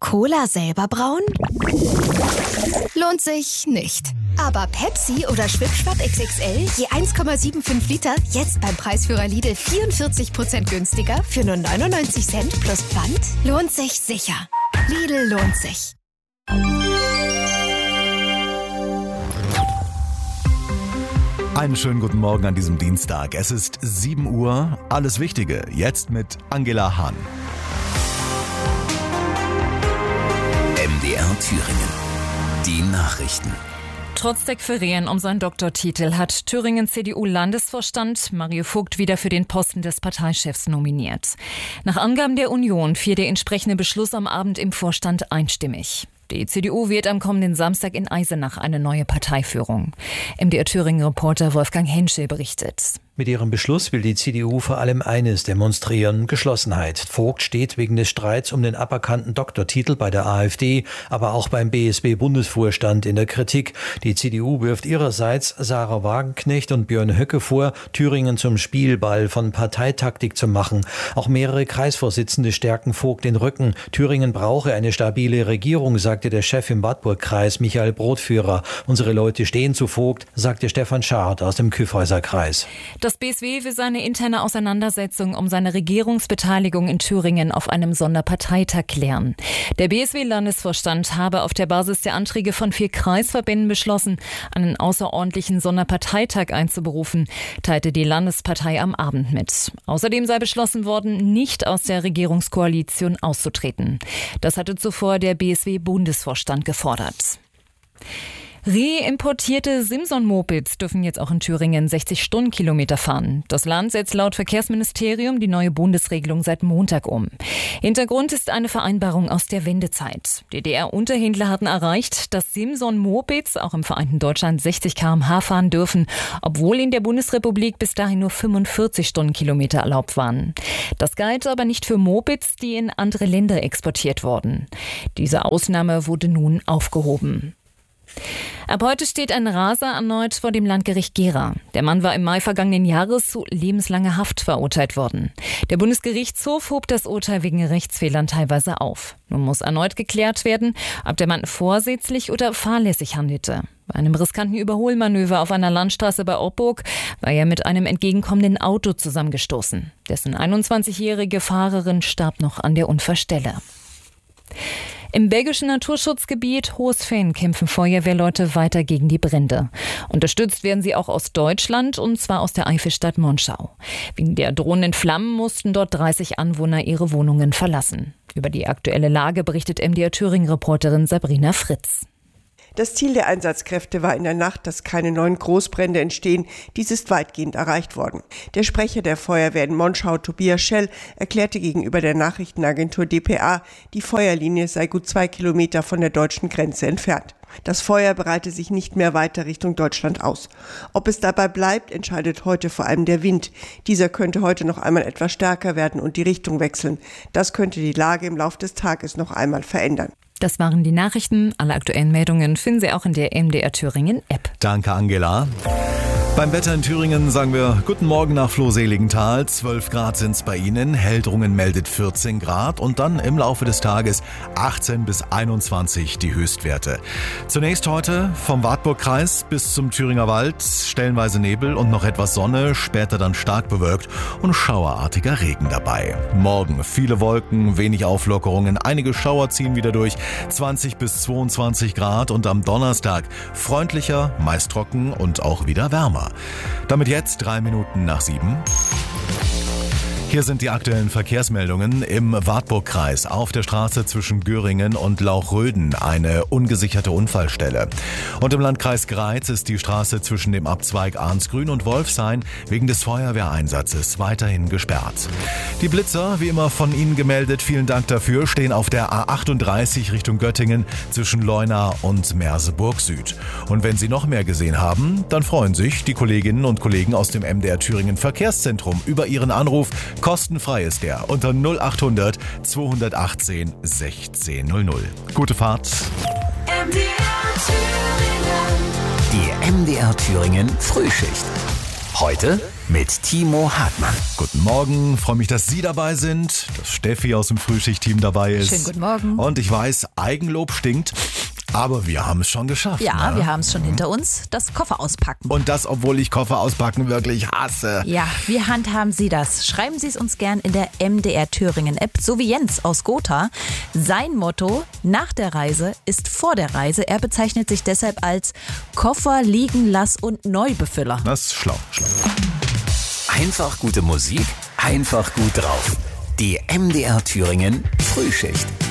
Cola selber brauen? Lohnt sich nicht. Aber Pepsi oder Schwipschwapp XXL, je 1,75 Liter, jetzt beim Preisführer Lidl 44% günstiger für nur 99 Cent plus Pfand? Lohnt sich sicher. Lidl lohnt sich. Einen schönen guten Morgen an diesem Dienstag. Es ist 7 Uhr. Alles Wichtige jetzt mit Angela Hahn. MDR Thüringen. Die Nachrichten. Trotz der Querelen um seinen Doktortitel hat Thüringen-CDU-Landesvorstand Mario Vogt wieder für den Posten des Parteichefs nominiert. Nach Angaben der Union fiel der entsprechende Beschluss am Abend im Vorstand einstimmig. Die CDU wählt am kommenden Samstag in Eisenach eine neue Parteiführung. MDR Thüringen-Reporter Wolfgang Henschel berichtet. Mit ihrem Beschluss will die CDU vor allem eines demonstrieren: Geschlossenheit. Vogt steht wegen des Streits um den aberkannten Doktortitel bei der AfD, aber auch beim BSB-Bundesvorstand in der Kritik. Die CDU wirft ihrerseits Sarah Wagenknecht und Björn Höcke vor, Thüringen zum Spielball von Parteitaktik zu machen. Auch mehrere Kreisvorsitzende stärken Vogt den Rücken. Thüringen brauche eine stabile Regierung, sagte der Chef im Wartburg-Kreis Michael Brotführer. Unsere Leute stehen zu Vogt, sagte Stefan Schad aus dem Kyffhäuser-Kreis. Das BSW will seine interne Auseinandersetzung um seine Regierungsbeteiligung in Thüringen auf einem Sonderparteitag klären. Der BSW-Landesvorstand habe auf der Basis der Anträge von 4 Kreisverbänden beschlossen, einen außerordentlichen Sonderparteitag einzuberufen, teilte die Landespartei am Abend mit. Außerdem sei beschlossen worden, nicht aus der Regierungskoalition auszutreten. Das hatte zuvor der BSW-Bundesvorstand gefordert. Reimportierte Simson-Mopeds dürfen jetzt auch in Thüringen 60 Stundenkilometer fahren. Das Land setzt laut Verkehrsministerium die neue Bundesregelung seit Montag um. Hintergrund ist eine Vereinbarung aus der Wendezeit. DDR-Unterhändler hatten erreicht, dass Simson-Mopeds auch im vereinten Deutschland 60 km/h fahren dürfen, obwohl in der Bundesrepublik bis dahin nur 45 Stundenkilometer erlaubt waren. Das galt aber nicht für Mopeds, die in andere Länder exportiert wurden. Diese Ausnahme wurde nun aufgehoben. Ab heute steht ein Raser erneut vor dem Landgericht Gera. Der Mann war im Mai vergangenen Jahres zu lebenslanger Haft verurteilt worden. Der Bundesgerichtshof hob das Urteil wegen Rechtsfehlern teilweise auf. Nun muss erneut geklärt werden, ob der Mann vorsätzlich oder fahrlässig handelte. Bei einem riskanten Überholmanöver auf einer Landstraße bei Orburg war er mit einem entgegenkommenden Auto zusammengestoßen. Dessen 21-jährige Fahrerin starb noch an der Unfallstelle. Im belgischen Naturschutzgebiet Hoosveen kämpfen Feuerwehrleute weiter gegen die Brände. Unterstützt werden sie auch aus Deutschland, und zwar aus der Eifelstadt Monschau. Wegen der drohenden Flammen mussten dort 30 Anwohner ihre Wohnungen verlassen. Über die aktuelle Lage berichtet MDR Thüringen-Reporterin Sabrina Fritz. Das Ziel der Einsatzkräfte war in der Nacht, dass keine neuen Großbrände entstehen. Dies ist weitgehend erreicht worden. Der Sprecher der Feuerwehr in Monschau, Tobias Schell, erklärte gegenüber der Nachrichtenagentur dpa, die Feuerlinie sei gut 2 Kilometer von der deutschen Grenze entfernt. Das Feuer breite sich nicht mehr weiter Richtung Deutschland aus. Ob es dabei bleibt, entscheidet heute vor allem der Wind. Dieser könnte heute noch einmal etwas stärker werden und die Richtung wechseln. Das könnte die Lage im Laufe des Tages noch einmal verändern. Das waren die Nachrichten. Alle aktuellen Meldungen finden Sie auch in der MDR Thüringen App. Danke, Angela. Beim Wetter in Thüringen sagen wir guten Morgen nach Flohseligenthal. 12 Grad sind es bei Ihnen. Heldrungen meldet 14 Grad und dann im Laufe des Tages 18 bis 21 die Höchstwerte. Zunächst heute vom Wartburg-Kreis bis zum Thüringer Wald. Stellenweise Nebel und noch etwas Sonne, später dann stark bewölkt und schauerartiger Regen dabei. Morgen viele Wolken, wenig Auflockerungen, einige Schauer ziehen wieder durch. 20 bis 22 Grad und am Donnerstag freundlicher, meist trocken und auch wieder wärmer. Damit jetzt 3 Minuten nach 7. Hier sind die aktuellen Verkehrsmeldungen im Wartburg-Kreis. Auf der Straße zwischen Göringen und Lauchröden eine ungesicherte Unfallstelle. Und im Landkreis Greiz ist die Straße zwischen dem Abzweig Arnsgrün und Wolfshain wegen des Feuerwehreinsatzes weiterhin gesperrt. Die Blitzer, wie immer von Ihnen gemeldet, vielen Dank dafür, stehen auf der A38 Richtung Göttingen zwischen Leuna und Merseburg Süd. Und wenn Sie noch mehr gesehen haben, dann freuen sich die Kolleginnen und Kollegen aus dem MDR Thüringen Verkehrszentrum über Ihren Anruf. Kostenfrei ist der unter 0800 218 1600. Gute Fahrt. Die MDR Thüringen Frühschicht. Heute mit Timo Hartmann. Guten Morgen, freue mich, dass Sie dabei sind, dass Steffi aus dem Frühschichtteam dabei ist. Schönen guten Morgen. Und ich weiß, Eigenlob stinkt, aber wir haben es schon geschafft. Ja, ne? wir haben es schon hinter uns, das Koffer auspacken. Und das, obwohl ich Koffer auspacken wirklich hasse. Ja, wie handhaben Sie das? Schreiben Sie es uns gern in der MDR Thüringen App, so wie Jens aus Gotha. Sein Motto nach der Reise ist vor der Reise. Er bezeichnet sich deshalb als Koffer liegen lass und Neubefüller. Das ist schlau. Einfach gute Musik, einfach gut drauf. Die MDR Thüringen Frühschicht.